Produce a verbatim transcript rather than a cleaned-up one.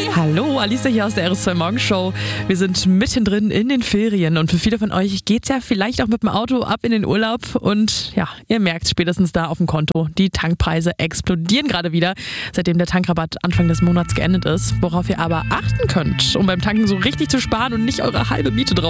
Hallo, Alicia hier aus der R S zwei Morgenshow. Wir sind mittendrin in den Ferien und für viele von euch geht's ja vielleicht auch mit dem Auto ab in den Urlaub und ja, ihr merkt spätestens da auf dem Konto, die Tankpreise explodieren gerade wieder, seitdem der Tankrabatt Anfang des Monats geendet ist. Worauf ihr aber achten könnt, um beim Tanken so richtig zu sparen und nicht eure halbe Miete drauf